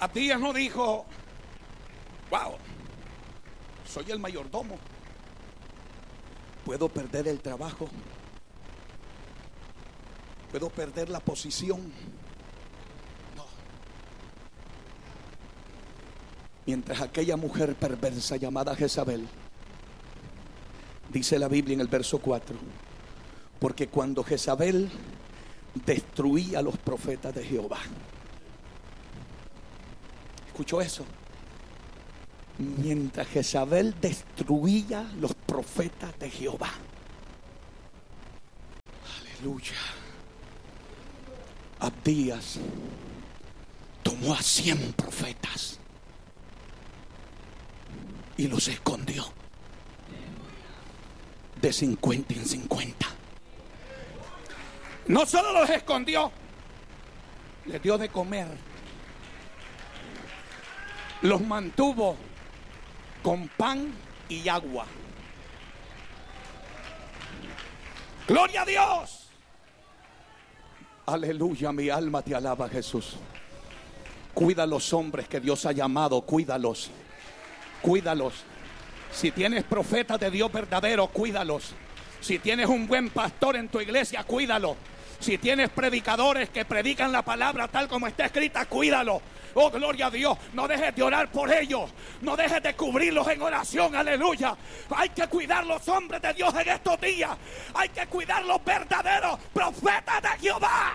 Abdías no dijo: wow, soy el mayordomo, puedo perder el trabajo, puedo perder la posición. No. Mientras aquella mujer perversa llamada Jezabel, dice la Biblia en el verso 4, porque cuando Jezabel destruía a los profetas de Jehová, ¿escuchó eso? Mientras Jezabel destruía los profetas de Jehová, aleluya, Abdías tomó a 100 profetas y los escondió de 50 en 50. No solo los escondió, les dio de comer, los mantuvo con pan y agua. Gloria a Dios. Aleluya, mi alma te alaba, Jesús. Cuida a los hombres que Dios ha llamado, cuídalos, cuídalos. Si tienes profetas de Dios verdadero, cuídalos. Si tienes un buen pastor en tu iglesia, cuídalo. Si tienes predicadores que predican la palabra tal como está escrita, cuídalo. Oh, gloria a Dios. No dejes de orar por ellos. No dejes de cubrirlos en oración. Aleluya. Hay que cuidar los hombres de Dios en estos días. Hay que cuidar los verdaderos profetas de Jehová.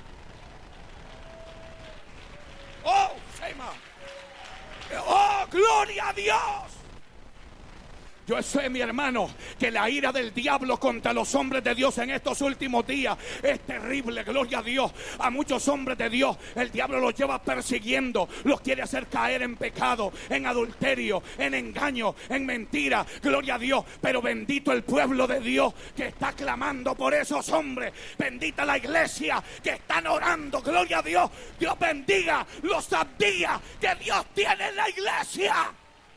Oh, Shema. Oh, gloria a Dios. Yo sé, mi hermano, que la ira del diablo contra los hombres de Dios en estos últimos días es terrible, gloria a Dios. A muchos hombres de Dios el diablo los lleva persiguiendo, los quiere hacer caer en pecado, en adulterio, en engaño, en mentira, gloria a Dios. Pero bendito el pueblo de Dios que está clamando por esos hombres. Bendita la iglesia que están orando, gloria a Dios. Dios bendiga los Abdías que Dios tiene en la iglesia.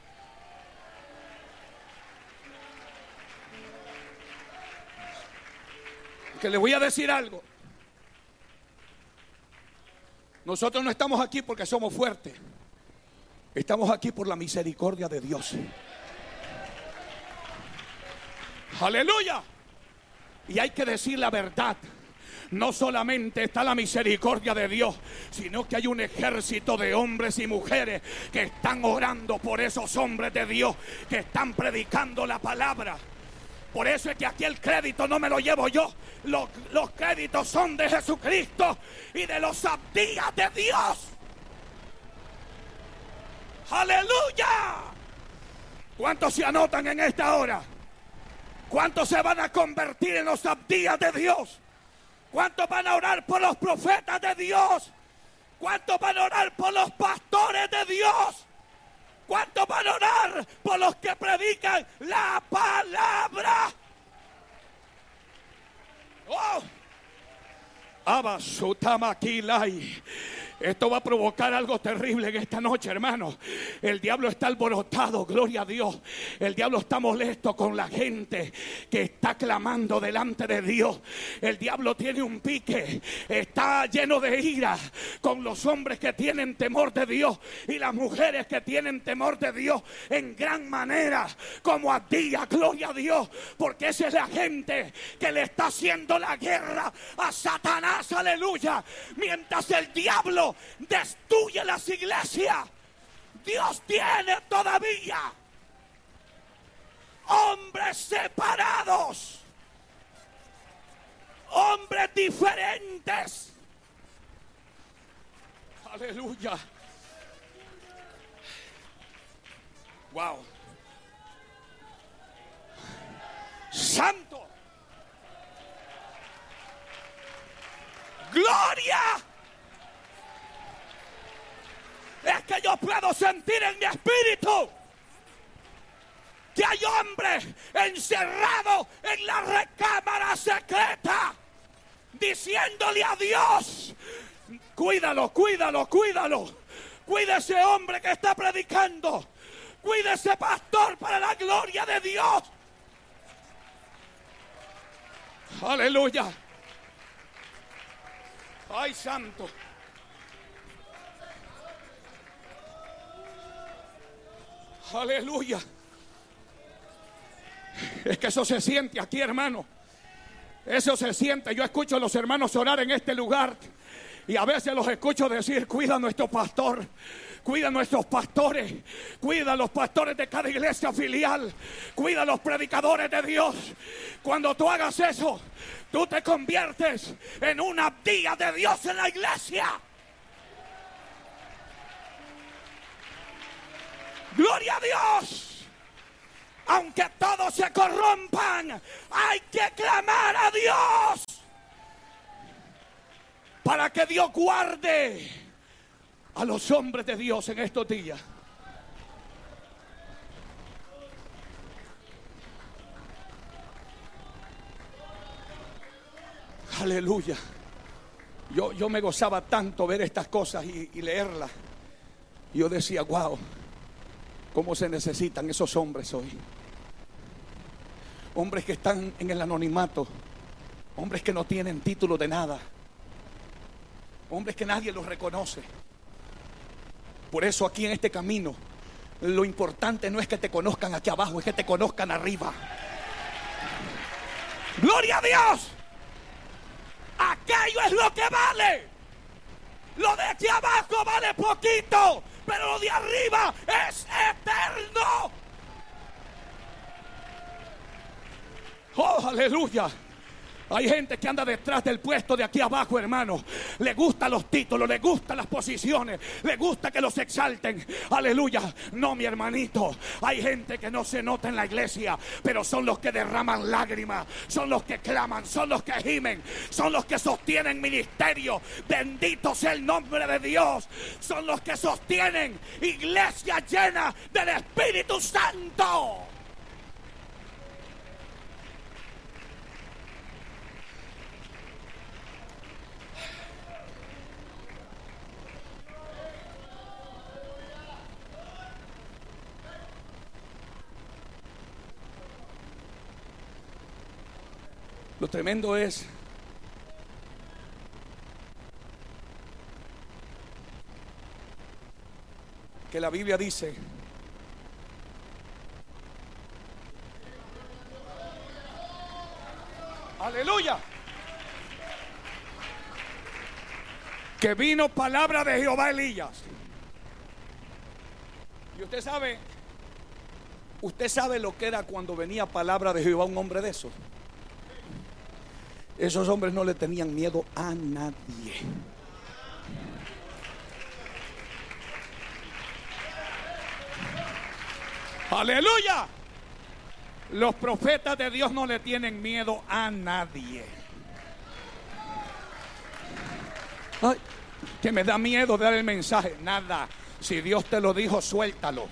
Que le voy a decir algo. Nosotros no estamos aquí porque somos fuertes. Estamos aquí por la misericordia de Dios. Aleluya. Y hay que decir la verdad. No solamente está la misericordia de Dios, sino que hay un ejército de hombres y mujeres que están orando por esos hombres de Dios, que están predicando la palabra. Por eso es que aquí el crédito no me lo llevo yo. Los créditos son de Jesucristo y de los Abdías de Dios. ¡Aleluya! ¿Cuántos se anotan en esta hora? ¿Cuántos se van a convertir en los Abdías de Dios? ¿Cuántos van a orar por los profetas de Dios? ¿Cuántos van a orar por los pastores de Dios? ¿Cuántos van a orar por los que predican la palabra? ¡Oh! Abasutamaquilay. Esto va a provocar algo terrible en esta noche, hermano. El diablo está alborotado, gloria a Dios. El diablo está molesto con la gente que está clamando delante de Dios. El diablo tiene un pique, está lleno de ira con los hombres que tienen temor de Dios y las mujeres que tienen temor de Dios en gran manera, como Abdías, gloria a Dios, porque esa es la gente que le está haciendo la guerra a Satanás, aleluya. Mientras el diablo destruye las iglesias, Dios tiene todavía hombres separados, hombres diferentes. Aleluya. Wow. Santo. Gloria. Es que yo puedo sentir en mi espíritu que hay hombres encerrados en la recámara secreta diciéndole a Dios: cuídalo, cuídalo, cuídalo. Cuida ese hombre que está predicando. Cuida ese pastor para la gloria de Dios. Aleluya. Ay, santo. Aleluya. Es que eso se siente aquí, hermano. Eso se siente. Yo escucho a los hermanos orar en este lugar y a veces los escucho decir: cuida a nuestro pastor, cuida a nuestros pastores, cuida a los pastores de cada iglesia filial, cuida a los predicadores de Dios. Cuando tú hagas eso, tú te conviertes en una abdía de Dios en la iglesia. Gloria a Dios. Aunque todos se corrompan, hay que clamar a Dios para que Dios guarde a los hombres de Dios en estos días. Aleluya. Yo me gozaba tanto ver estas cosas y leerlas. Yo decía: wow, cómo se necesitan esos hombres hoy. Hombres que están en el anonimato, hombres que no tienen título de nada, hombres que nadie los reconoce. Por eso aquí en este camino, lo importante no es que te conozcan aquí abajo, es que te conozcan arriba. ¡Gloria a Dios! Aquello es lo que vale. Lo de aquí abajo vale poquito, pero lo de arriba es eterno. ¡Oh, aleluya! Hay gente que anda detrás del puesto de aquí abajo, hermano. Le gustan los títulos, le gustan las posiciones, le gusta que los exalten. Aleluya. No, mi hermanito. Hay gente que no se nota en la iglesia, pero son los que derraman lágrimas, son los que claman, son los que gimen, son los que sostienen ministerio. Bendito sea el nombre de Dios. Son los que sostienen iglesia llena del Espíritu Santo. Lo tremendo es que la Biblia dice aleluya, que vino palabra de Jehová a Elías. Y usted sabe lo que era cuando venía palabra de Jehová a un hombre de esos. Esos hombres no le tenían miedo a nadie. Aleluya. Los profetas de Dios no le tienen miedo a nadie. Ay, que me da miedo dar el mensaje. Nada. Si Dios te lo dijo, suéltalo.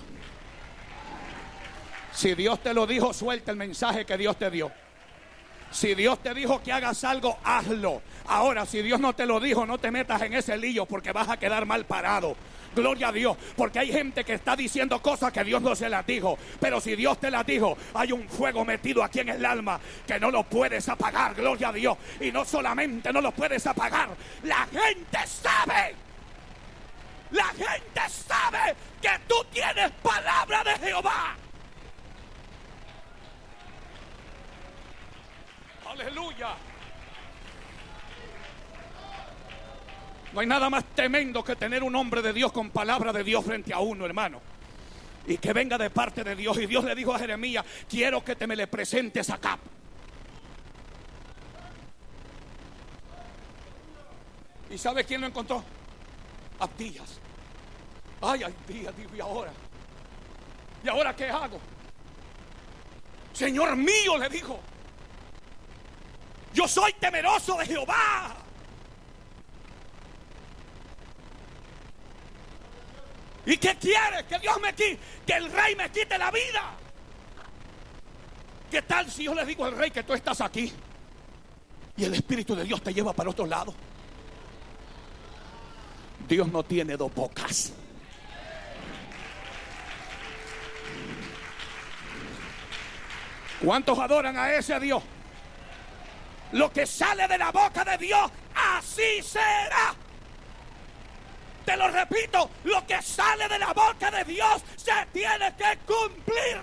Si Dios te lo dijo, suelta el mensaje que Dios te dio. Si Dios te dijo que hagas algo, hazlo. Ahora, si Dios no te lo dijo, no te metas en ese lío porque vas a quedar mal parado. Gloria a Dios, porque hay gente que está diciendo cosas que Dios no se las dijo. Pero si Dios te las dijo, hay un fuego metido aquí en el alma que no lo puedes apagar. Gloria a Dios. Y no solamente no lo puedes apagar, la gente sabe. La gente sabe que tú tienes palabra de Jehová. Aleluya. No hay nada más tremendo que tener un hombre de Dios con palabra de Dios frente a uno, hermano. Y que venga de parte de Dios. Y Dios le dijo a Jeremías: quiero que te me le presentes acá. ¿Y sabe quién lo encontró? Abdías. Ay, Abdías, digo, ¿y ahora? ¿Y ahora qué hago? Señor mío, le dijo, yo soy temeroso de Jehová. ¿Y qué quieres? Que Dios me quite, que el rey me quite la vida. ¿Qué tal si yo le digo al rey que tú estás aquí y el Espíritu de Dios te lleva para otro lado? Dios no tiene dos bocas. ¿Cuántos adoran a ese Dios? Lo que sale de la boca de Dios, así será. Te Te lo repito, lo que sale de la boca de Dios se tiene que cumplir.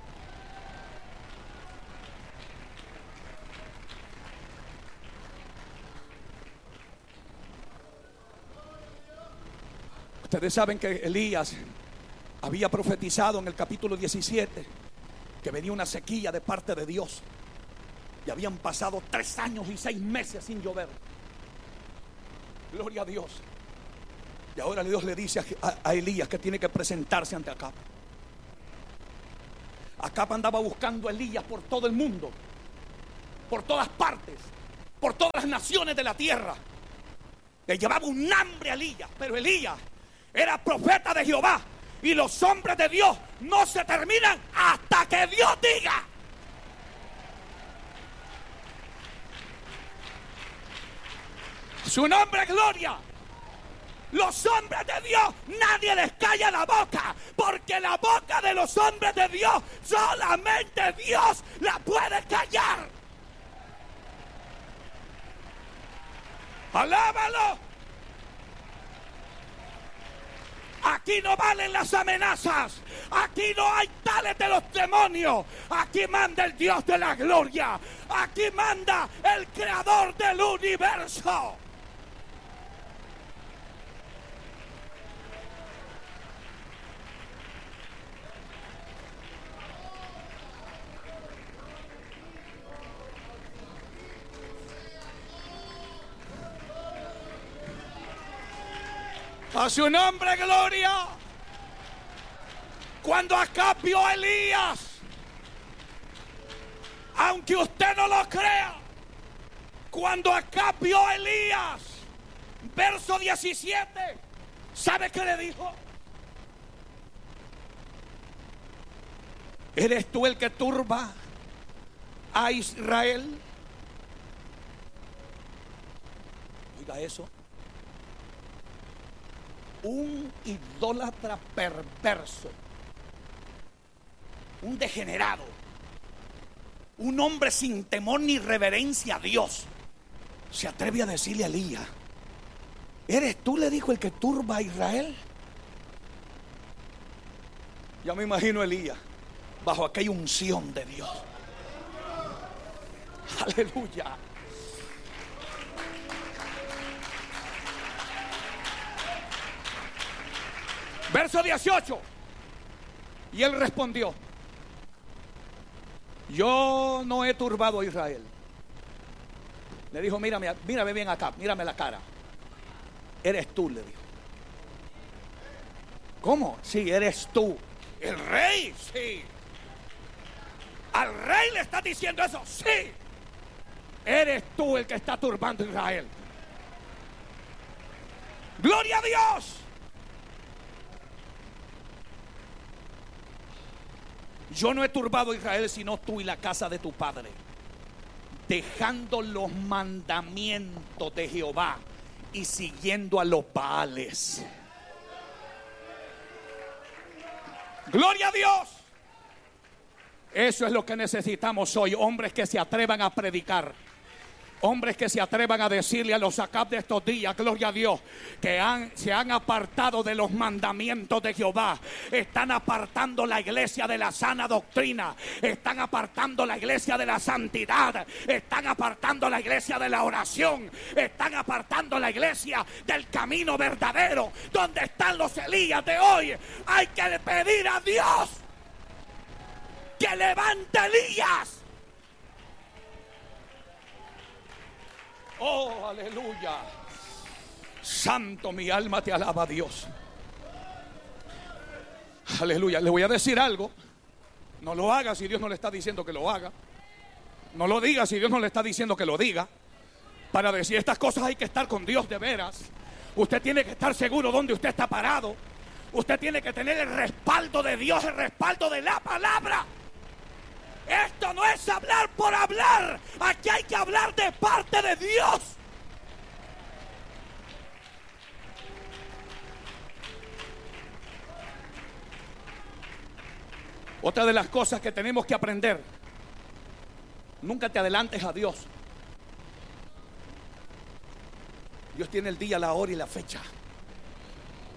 Ustedes saben que Elías había profetizado en el capítulo 17 que venía una sequía de parte de Dios. Y habían pasado 3 años y 6 meses sin llover. Gloria a Dios. Y ahora Dios le dice a Elías que tiene que presentarse ante Acab. Acab andaba buscando a Elías por todo el mundo, por todas partes, por todas las naciones de la tierra. Le llevaba un hambre a Elías, pero Elías era profeta de Jehová. Y los hombres de Dios no se terminan hasta que Dios diga. Su nombre es gloria. Los hombres de Dios, nadie les calla la boca, porque la boca de los hombres de Dios, solamente Dios la puede callar. Alábalo. Aquí no valen las amenazas. Aquí no hay tales de los demonios. Aquí manda el Dios de la gloria. Aquí manda el creador del universo. A su nombre, gloria. Cuando Acab vio a Elías, aunque usted no lo crea, cuando Acab vio a Elías, verso 17, ¿sabe qué le dijo? ¿Eres tú el que turba a Israel? Oiga eso. Un idólatra perverso, un degenerado, un hombre sin temor ni reverencia a Dios, se atreve a decirle a Elías: ¿eres tú, le dijo, el que turba a Israel? Ya me imagino a Elías bajo aquella unción de Dios. Aleluya. Verso 18. Y él respondió: yo no he turbado a Israel. Le dijo: mírame bien acá, mírame la cara. Eres tú, le dijo. ¿Cómo? Sí, eres tú. El rey, sí. Al rey le está diciendo eso, sí. Eres tú el que está turbando a Israel. Gloria a Dios. Yo no he turbado a Israel sino tú y la casa de tu padre, dejando los mandamientos de Jehová y siguiendo a los Baales. Gloria a Dios. Eso es lo que necesitamos hoy, hombres que se atrevan a predicar. Hombres que se atrevan a decirle a los Acab de estos días, gloria a Dios, que se han apartado de los mandamientos de Jehová. Están apartando la iglesia de la sana doctrina. Están apartando la iglesia de la santidad. Están apartando la iglesia de la oración. Están apartando la iglesia del camino verdadero. ¿Dónde están los Elías de hoy? Hay que pedir a Dios que levante Elías. Oh, aleluya. Santo, mi alma te alaba, Dios. Aleluya. Le voy a decir algo. No lo haga si Dios no le está diciendo que lo haga. No lo diga si Dios no le está diciendo que lo diga. Para decir estas cosas hay que estar con Dios de veras. Usted tiene que estar seguro donde usted está parado. Usted tiene que tener el respaldo de Dios, el respaldo de la palabra. Esto no es hablar por hablar. Aquí hay que hablar de parte de Dios. Otra de las cosas que tenemos que aprender: nunca te adelantes a Dios. Dios tiene el día, la hora y la fecha.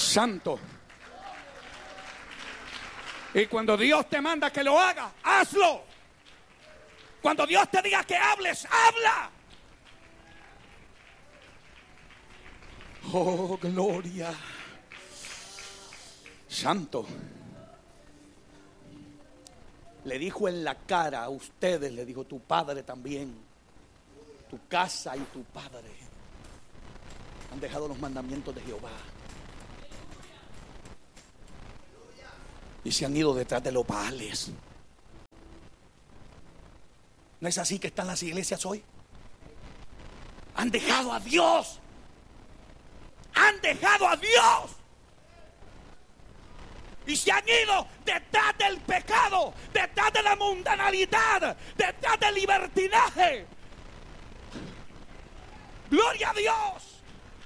Santo. Y cuando Dios te manda que lo hagas, hazlo. Cuando Dios te diga que hables, habla. Oh, gloria. Santo. Le dijo en la cara a ustedes, le dijo, tu padre también, tu casa y tu padre han dejado los mandamientos de Jehová y se han ido detrás de los baales. ¿No es así que están las iglesias hoy? Han dejado a Dios. Han dejado a Dios. Y se han ido detrás del pecado, detrás de la mundanalidad, detrás del libertinaje. Gloria a Dios.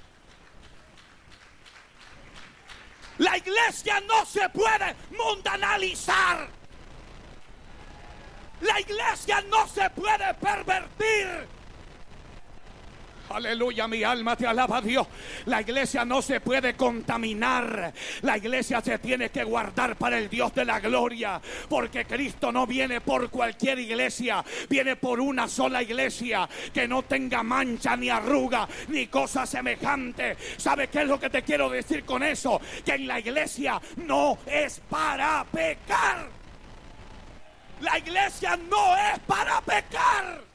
La iglesia no se puede mundanalizar. La iglesia no se puede pervertir. Aleluya, mi alma te alaba, Dios. La iglesia no se puede contaminar. La iglesia se tiene que guardar para el Dios de la gloria. Porque Cristo no viene por cualquier iglesia. Viene por una sola iglesia que no tenga mancha, ni arruga, ni cosa semejante. ¿Sabe qué es lo que te quiero decir con eso? Que en la iglesia no es para pecar. La iglesia no es para pecar.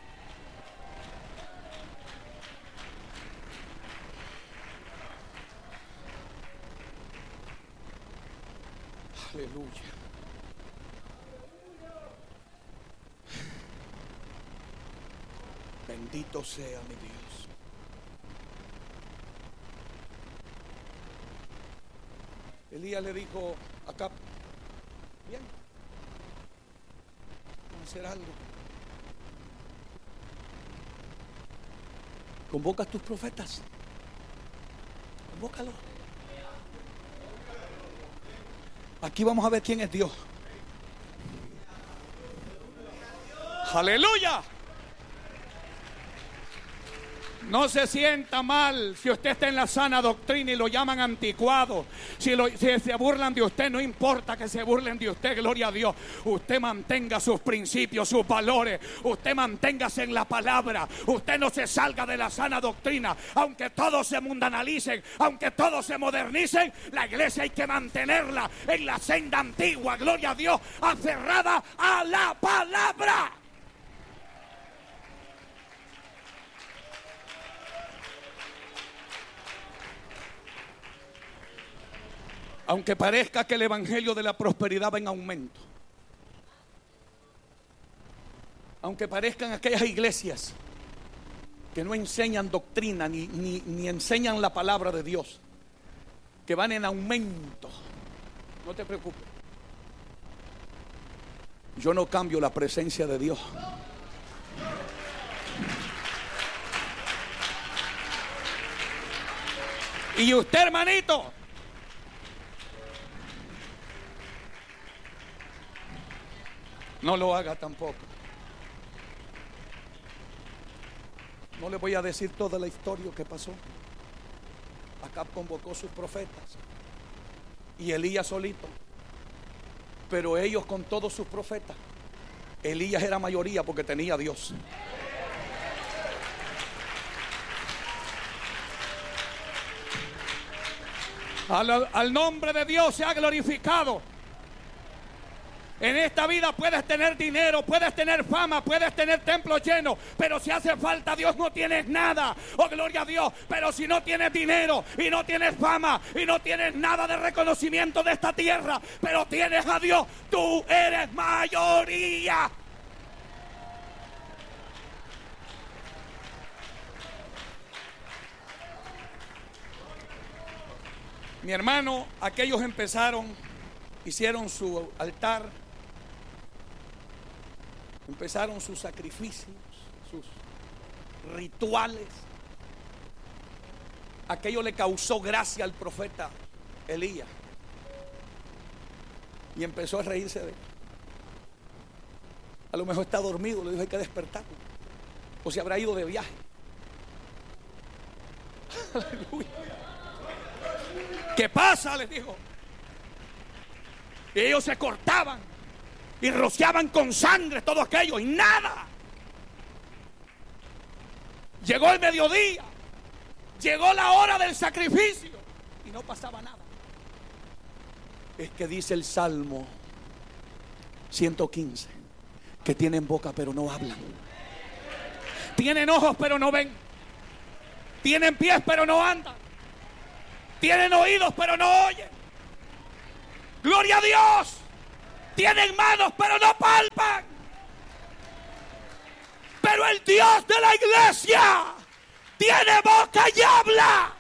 Aleluya. Bendito sea mi Dios. Elías le dijo a Acab, bien, vamos a hacer algo. Convoca a tus profetas. Convócalos. Aquí vamos a ver quién es Dios. Aleluya. No se sienta mal si usted está en la sana doctrina y lo llaman anticuado. Si se burlan de usted, no importa que se burlen de usted, gloria a Dios. Usted mantenga sus principios, sus valores. Usted manténgase en la palabra. Usted no se salga de la sana doctrina. Aunque todos se mundanalicen, aunque todos se modernicen, la iglesia hay que mantenerla en la senda antigua, gloria a Dios, aferrada a la palabra. Aunque parezca que el evangelio de la prosperidad va en aumento, aunque parezcan aquellas iglesias que no enseñan doctrina ni enseñan la palabra de Dios, que van en aumento, no te preocupes. Yo no cambio la presencia de Dios. Y usted, hermanito, no lo haga tampoco. No le voy a decir toda la historia que pasó. Acab convocó sus profetas y Elías solito, pero ellos con todos sus profetas. Elías era mayoría porque tenía a Dios. Al nombre de Dios sea glorificado. En esta vida puedes tener dinero, puedes tener fama, puedes tener templos llenos, pero si hace falta a Dios no tienes nada. Oh, gloria a Dios. Pero si no tienes dinero y no tienes fama y no tienes nada de reconocimiento de esta tierra, pero tienes a Dios, tú eres mayoría. Mi hermano, aquellos hicieron su altar, empezaron sus sacrificios, sus rituales. Aquello le causó gracia al profeta Elías y empezó a reírse de él. A lo mejor está dormido, le dijo hay que despertarlo, o se habrá ido de viaje. Aleluya. ¿Qué pasa?, les dijo. Y ellos se cortaban y rociaban con sangre todo aquello y nada. Llegó el mediodía, llegó la hora del sacrificio y no pasaba nada. Es que dice el Salmo 115 que tienen boca pero no hablan, tienen ojos pero no ven, tienen pies pero no andan, tienen oídos pero no oyen. Gloria a Dios. Tienen manos pero no palpan. Pero el Dios de la iglesia tiene boca y habla,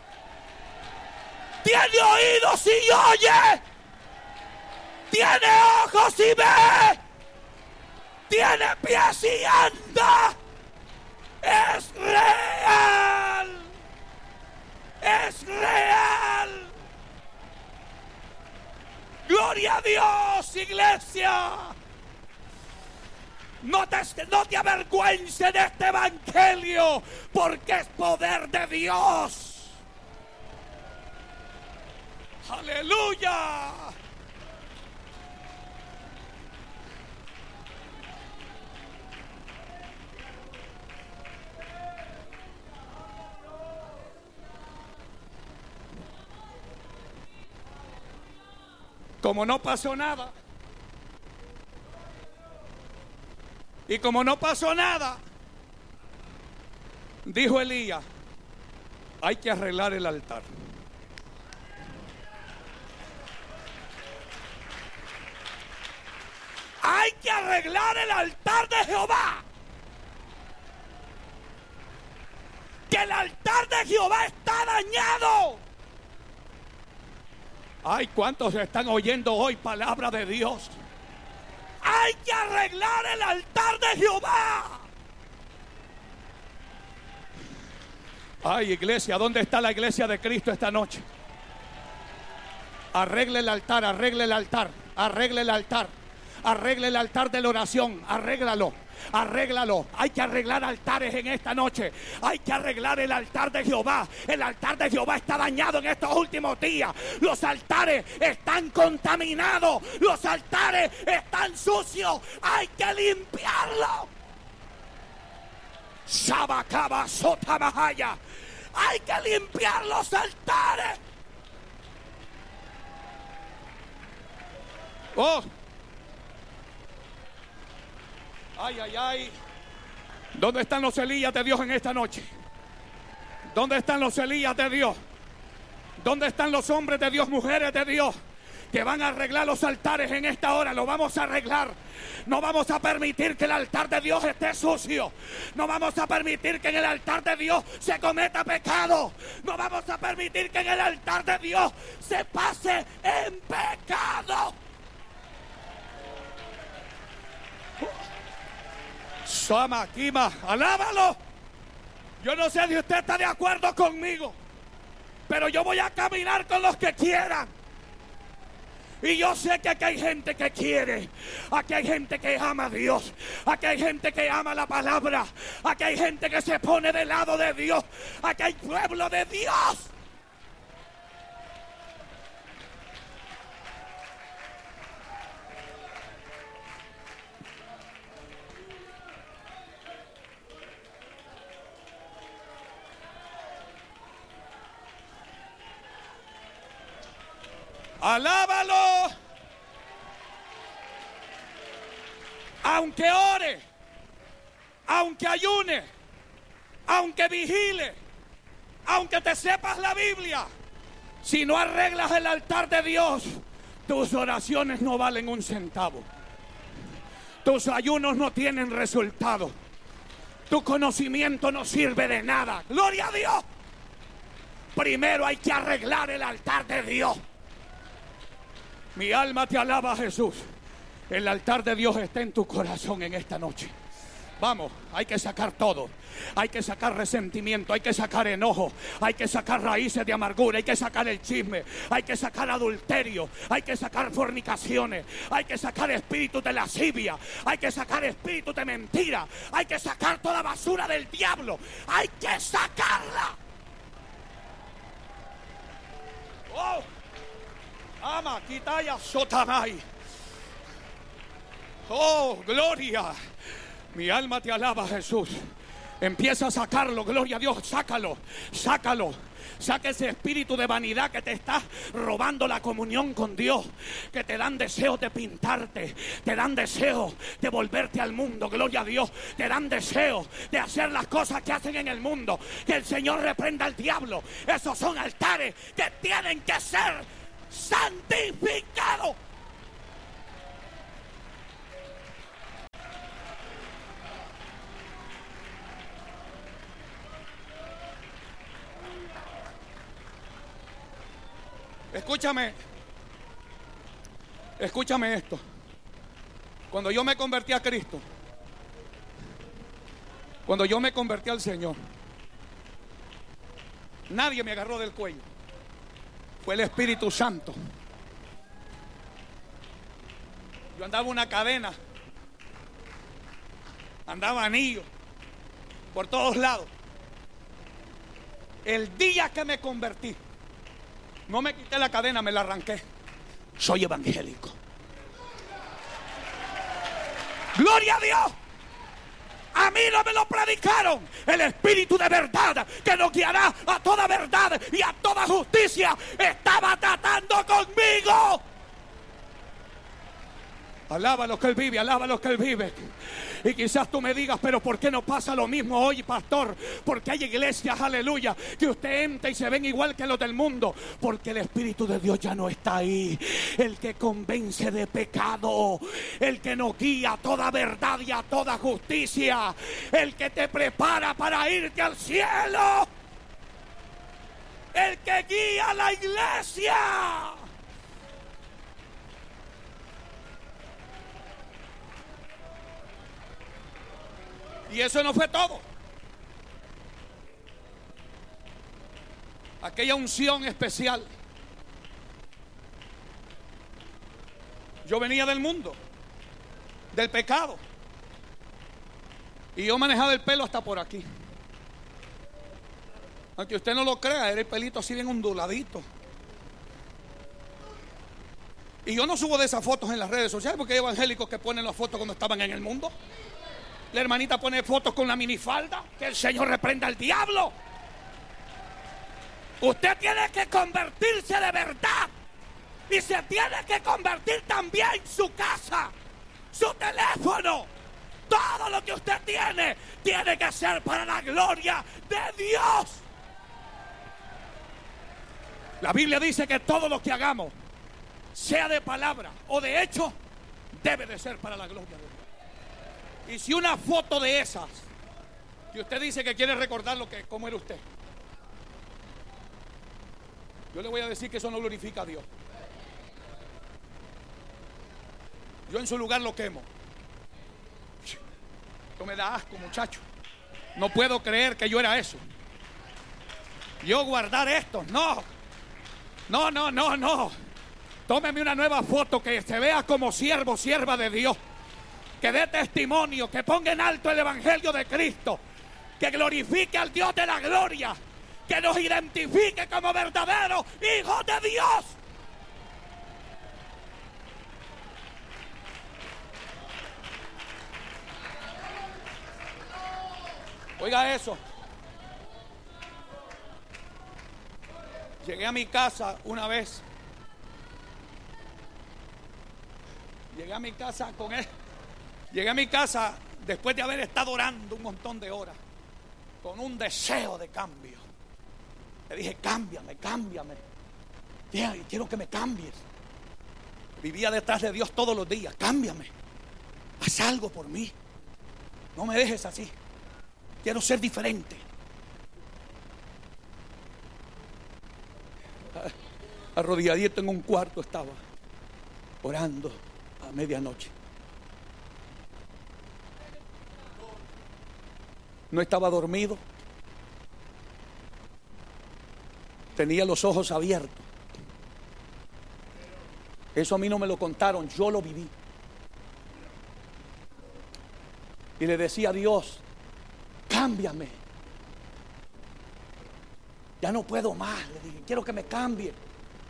tiene oídos y oye, tiene ojos y ve, tiene pies y anda. Es real. Es real. Gloria a Dios, iglesia. No te avergüences de este evangelio, porque es poder de Dios. Aleluya. Como no pasó nada, y como no pasó nada, dijo Elías: hay que arreglar el altar. Hay que arreglar el altar de Jehová. Que el altar de Jehová está dañado. Ay, ¿cuántos están oyendo hoy palabra de Dios? Hay que arreglar el altar de Jehová. Ay, iglesia, ¿dónde está la iglesia de Cristo esta noche? Arregle el altar, arregle el altar, arregle el altar, arregle el altar de la oración, arréglalo. Arréglalo. Hay que arreglar altares en esta noche. Hay que arreglar el altar de Jehová. El altar de Jehová está dañado en estos últimos días. Los altares están contaminados. Los altares están sucios. Hay que limpiarlo. Shabakaba Sotamahaya. Hay que limpiar los altares. Oh. Ay, ay, ay. ¿Dónde están los Elías de Dios en esta noche? ¿Dónde están los Elías de Dios? ¿Dónde están los hombres de Dios, mujeres de Dios, que van a arreglar los altares en esta hora? Lo vamos a arreglar. No vamos a permitir que el altar de Dios esté sucio. No vamos a permitir que en el altar de Dios se cometa pecado. No vamos a permitir que en el altar de Dios se pase en pecado. Sama, Kima, alábalo. Yo no sé si usted está de acuerdo conmigo, pero yo voy a caminar con los que quieran. Y yo sé que aquí hay gente que quiere, aquí hay gente que ama a Dios, aquí hay gente que ama la palabra, aquí hay gente que se pone del lado de Dios, aquí hay pueblo de Dios. Alábalo. Aunque ore, aunque ayune, aunque vigile, aunque te sepas la Biblia, si no arreglas el altar de Dios, tus oraciones no valen un centavo. Tus ayunos no tienen resultado. Tu conocimiento no sirve de nada. Gloria a Dios. Primero hay que arreglar el altar de Dios. Mi alma te alaba, Jesús. El altar de Dios está en tu corazón en esta noche. Vamos, hay que sacar todo. Hay que sacar resentimiento, hay que sacar enojo, hay que sacar raíces de amargura, hay que sacar el chisme, hay que sacar adulterio, hay que sacar fornicaciones, hay que sacar espíritus de lascivia, hay que sacar espíritus de mentira, hay que sacar toda basura del diablo, hay que sacarla. Oh, ama, quitaya, sotanay. Oh, gloria. Mi alma te alaba, Jesús. Empieza a sacarlo, gloria a Dios, sácalo, sácalo. Saca ese espíritu de vanidad que te está robando la comunión con Dios, que te dan deseos de pintarte, te dan deseos de volverte al mundo, gloria a Dios, te dan deseos de hacer las cosas que hacen en el mundo. Que el Señor reprenda al diablo. Esos son altares que tienen que ser santificados. Escúchame esto. Cuando yo me convertí a Cristo, cuando yo me convertí al Señor, nadie me agarró del cuello. Fue el Espíritu Santo. Yo andaba una cadena, andaba anillo por todos lados. El día que me convertí, no me quité la cadena, me la arranqué. Soy evangélico. ¡Gloria a Dios! A mí no me lo predicaron. El Espíritu de verdad, que nos guiará a toda verdad y a toda justicia, estaba tratando conmigo. Alaba lo que Él vive, alaba lo que Él vive. Y quizás tú me digas, pero ¿por qué no pasa lo mismo hoy, pastor? Porque hay iglesias, aleluya, que usted entra y se ven igual que los del mundo. Porque el Espíritu de Dios ya no está ahí. El que convence de pecado, el que nos guía a toda verdad y a toda justicia, el que te prepara para irte al cielo, el que guía a la iglesia. Y eso no fue todo. Aquella unción especial. Yo venía del mundo, del pecado, y yo manejaba el pelo hasta por aquí. Aunque usted no lo crea, era el pelito así bien onduladito. Y yo no subo de esas fotos en las redes sociales, porque hay evangélicos que ponen las fotos cuando estaban en el mundo. La hermanita pone fotos con la minifalda. Que el Señor reprenda al diablo. Usted tiene que convertirse de verdad. Y se tiene que convertir también su casa, su teléfono. Todo lo que usted tiene que ser para la gloria de Dios. La Biblia dice que todo lo que hagamos, sea de palabra o de hecho, debe de ser para la gloria de Dios. Y si una foto de esas, que usted dice que quiere recordar cómo era usted, yo le voy a decir que eso no glorifica a Dios. Yo en su lugar lo quemo. Esto me da asco, muchacho. No puedo creer que yo era eso. Yo guardar esto, no. Tómeme una nueva foto que se vea como siervo, sierva de Dios. Que dé testimonio, que ponga en alto el evangelio de Cristo, que glorifique al Dios de la gloria, que nos identifique como verdaderos hijos de Dios. Oiga eso. Llegué a mi casa una vez. Llegué a mi casa con él. Llegué a mi casa después de haber estado orando un montón de horas, con un deseo de cambio. Le dije, cámbiame. Quiero que me cambies. Vivía detrás de Dios todos los días. Cámbiame. Haz algo por mí. No me dejes así. Quiero ser diferente. Arrodilladito en un cuarto estaba, orando a medianoche. No estaba dormido. Tenía los ojos abiertos. Eso a mí no me lo contaron, yo lo viví. Y le decía a Dios, cámbiame. Ya no puedo más, le dije, quiero que me cambie.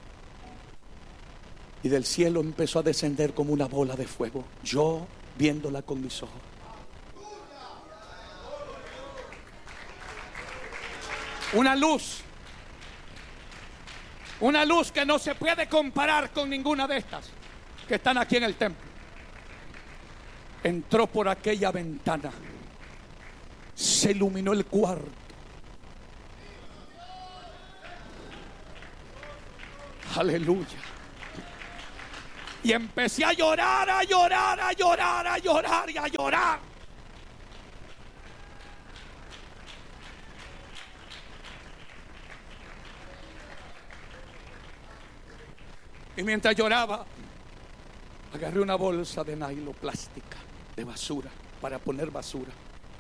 Y del cielo empezó a descender como una bola de fuego, yo viéndola con mis ojos. Una luz que no se puede comparar con ninguna de estas que están aquí en el templo. Entró por aquella ventana, se iluminó el cuarto. Aleluya. Y empecé a llorar, a llorar, a llorar, a llorar y a llorar. Y mientras lloraba, agarré una bolsa de nylon plástica de basura para poner basura.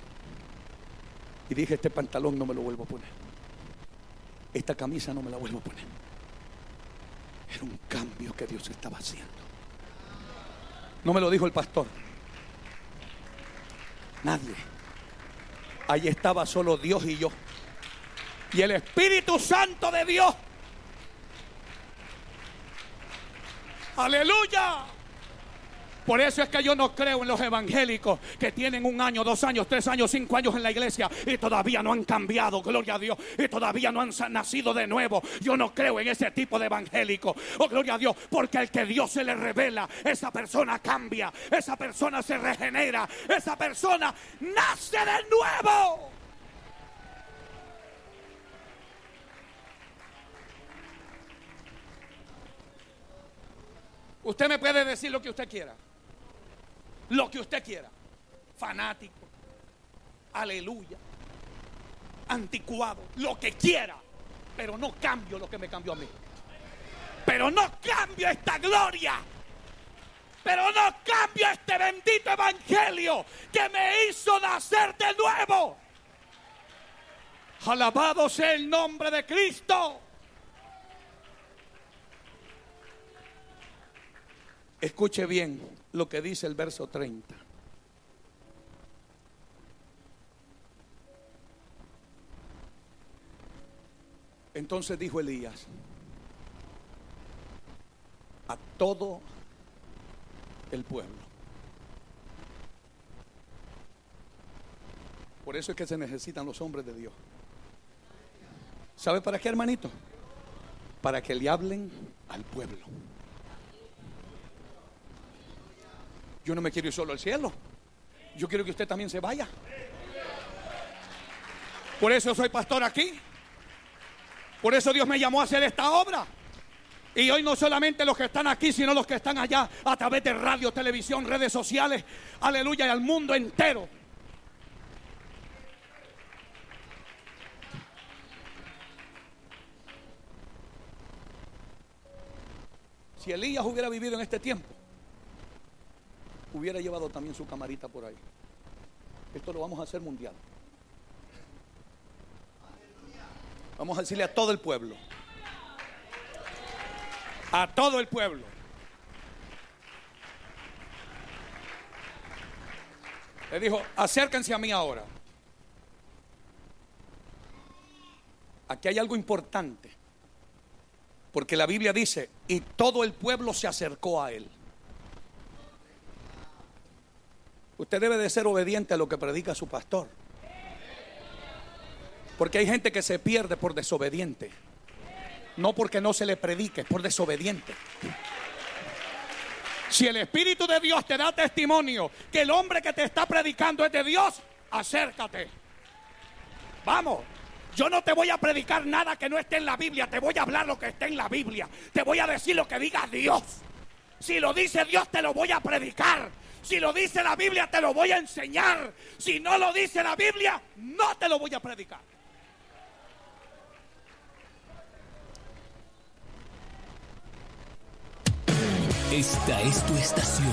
Y dije, este pantalón no me lo vuelvo a poner. Esta camisa no me la vuelvo a poner. Era un cambio que Dios estaba haciendo. No me lo dijo el pastor. Nadie. Ahí estaba solo Dios y yo. Y el Espíritu Santo de Dios. Aleluya. Por eso es que yo no creo en los evangélicos que tienen 1 año, 2 años, 3 años, 5 años en la iglesia y todavía no han cambiado, gloria a Dios, y todavía no han nacido de nuevo. Yo no creo en ese tipo de evangélico. Oh, gloria a Dios, porque el que Dios se le revela, esa persona cambia, esa persona se regenera, esa persona nace de nuevo. Usted me puede decir lo que usted quiera. Lo que usted quiera. Fanático. Aleluya. Anticuado. Lo que quiera. Pero no cambio lo que me cambió a mí. Pero no cambio esta gloria. Pero no cambio este bendito evangelio que me hizo nacer de nuevo. Alabado sea el nombre de Cristo. Escuche bien lo que dice el verso 30. Entonces dijo Elías a todo el pueblo. Por eso es que se necesitan los hombres de Dios. ¿Sabe para qué, hermanito? Para que le hablen al pueblo. Yo no me quiero ir solo al cielo. Yo quiero que usted también se vaya. Por eso soy pastor aquí. Por eso Dios me llamó a hacer esta obra. Y hoy no solamente los que están aquí, sino los que están allá a través de radio, televisión, redes sociales. Aleluya, y al mundo entero. Si Elías hubiera vivido en este tiempo, hubiera llevado también su camarita por ahí. Esto lo vamos a hacer mundial. Vamos a decirle a todo el pueblo. A todo el pueblo. Le dijo, acérquense a mí ahora. Aquí hay algo importante. Porque la Biblia dice, y todo el pueblo se acercó a él. Usted debe de ser obediente a lo que predica su pastor. Porque hay gente que se pierde por desobediente. No porque no se le predique, por desobediente. Si el Espíritu de Dios te da testimonio que el hombre que te está predicando es de Dios, acércate. Vamos. Yo no te voy a predicar nada que no esté en la Biblia. Te voy a hablar lo que esté en la Biblia. Te voy a decir lo que diga Dios. Si lo dice Dios, te lo voy a predicar. Si lo dice la Biblia, te lo voy a enseñar. Si no lo dice la Biblia, no te lo voy a predicar. Esta es tu estación,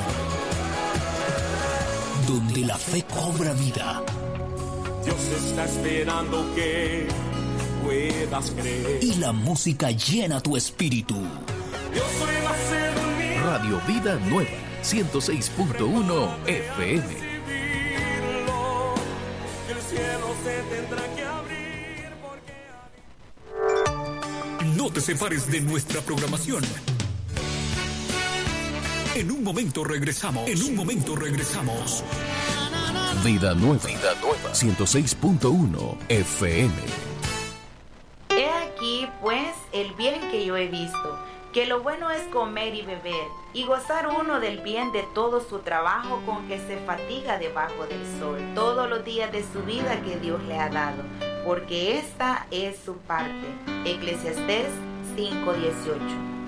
donde la fe cobra vida. Dios está esperando que puedas creer. Y la música llena tu espíritu. Yo soy la sed unida. Radio Vida Nueva, 106.1 FM. El cielo se tendrá que abrir porque... No te separes de nuestra programación. En un momento regresamos. Vida Nueva, 106.1 FM. He aquí, pues, el bien que yo he visto, que lo bueno es comer y beber, y gozar uno del bien de todo su trabajo con que se fatiga debajo del sol, todos los días de su vida que Dios le ha dado, porque esta es su parte. Eclesiastés 5:18.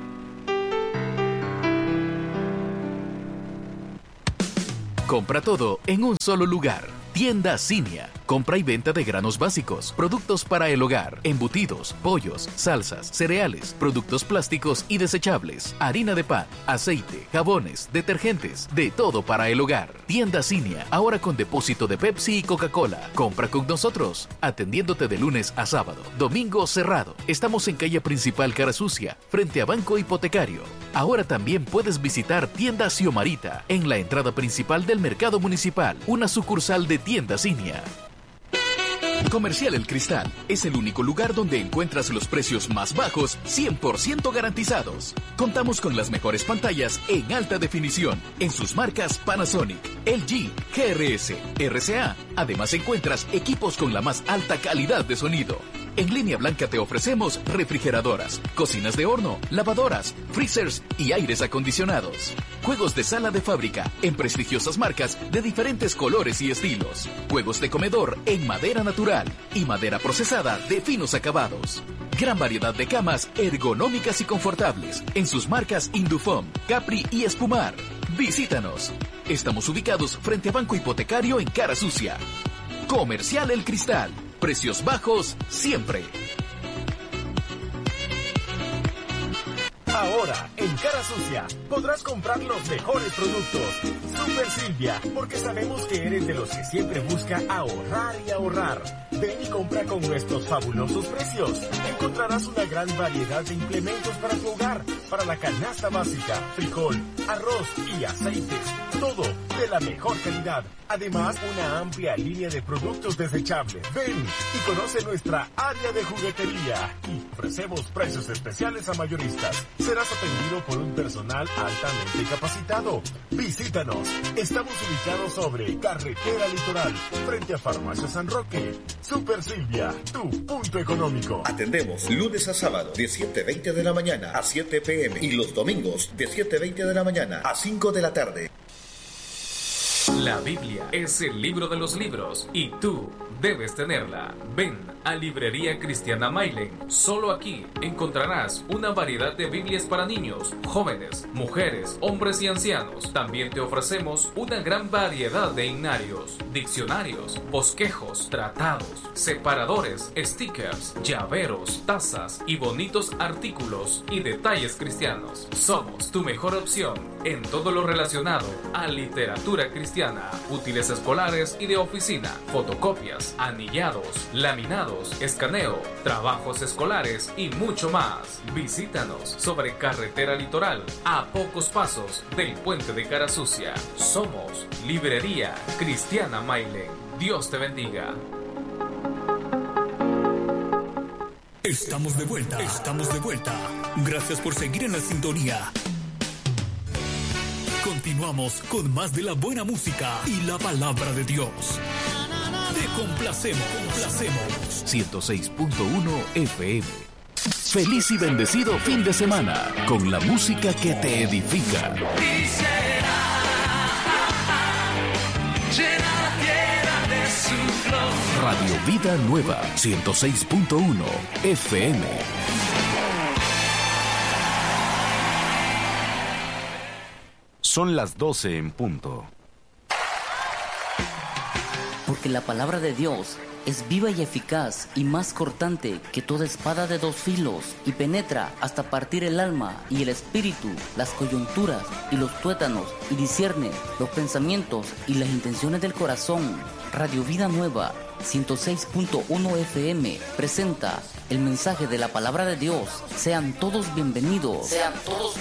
Compra todo en un solo lugar. Tienda Cinia. Compra y venta de granos básicos, productos para el hogar, embutidos, pollos, salsas, cereales, productos plásticos y desechables, harina de pan, aceite, jabones, detergentes, de todo para el hogar. Tienda Cinia, ahora con depósito de Pepsi y Coca-Cola. Compra con nosotros, atendiéndote de lunes a sábado, domingo cerrado. Estamos en calle principal Cara Sucia, frente a Banco Hipotecario. Ahora también puedes visitar Tienda Xiomarita, en la entrada principal del Mercado Municipal, una sucursal de Tienda Cinia. Comercial El Cristal es el único lugar donde encuentras los precios más bajos 100% garantizados. Contamos con las mejores pantallas en alta definición en sus marcas Panasonic, LG, GRS, RCA. Además encuentras equipos con la más alta calidad de sonido. En Línea Blanca te ofrecemos refrigeradoras, cocinas de horno, lavadoras, freezers y aires acondicionados. Juegos de sala de fábrica en prestigiosas marcas de diferentes colores y estilos. Juegos de comedor en madera natural y madera procesada de finos acabados. Gran variedad de camas ergonómicas y confortables en sus marcas Indufom, Capri y Espumar. Visítanos. Estamos ubicados frente a Banco Hipotecario en Cara Sucia. Comercial El Cristal. Precios bajos siempre. Ahora, en Cara Sucia, podrás comprar los mejores productos. Super Silvia, porque sabemos que eres de los que siempre busca ahorrar y ahorrar. Ven y compra con nuestros fabulosos precios. Encontrarás una gran variedad de implementos para tu hogar, para la canasta básica, frijol, arroz y aceites. Todo de la mejor calidad. Además, una amplia línea de productos desechables. Ven y conoce nuestra área de juguetería. Y ofrecemos precios especiales a mayoristas. Serás atendido por un personal altamente capacitado. Visítanos. Estamos ubicados sobre Carretera Litoral, frente a Farmacia San Roque. Super Silvia, tu punto económico. Atendemos lunes a sábado de 7:20 de la mañana a 7 p.m. y los domingos de 7:20 de la mañana a 5 de la tarde. La Biblia es el libro de los libros y tú debes tenerla. Ven a Librería Cristiana Mailen. Solo aquí encontrarás una variedad de Biblias para niños, jóvenes, mujeres, hombres y ancianos. También te ofrecemos una gran variedad de himnarios, diccionarios, bosquejos, tratados, separadores, stickers, llaveros, tazas y bonitos artículos y detalles cristianos. Somos tu mejor opción en todo lo relacionado a literatura cristiana, útiles escolares y de oficina, fotocopias, anillados, laminados, escaneo, trabajos escolares y mucho más. Visítanos sobre Carretera Litoral, a pocos pasos del puente de Cara Sucia. Somos Librería Cristiana Mailen. Dios te bendiga. Estamos de vuelta. Gracias por seguir en la sintonía. Continuamos con más de la buena música y la palabra de Dios. Te complacemos. 106.1 FM. Feliz y bendecido fin de semana con la música que te edifica. Radio Vida Nueva, 106.1 FM. Son las 12 en punto. Porque la palabra de Dios es viva y eficaz y más cortante que toda espada de dos filos y penetra hasta partir el alma y el espíritu, las coyunturas y los tuétanos y discierne los pensamientos y las intenciones del corazón. Radio Vida Nueva 106.1 FM presenta el mensaje de la palabra de Dios. Sean todos bienvenidos.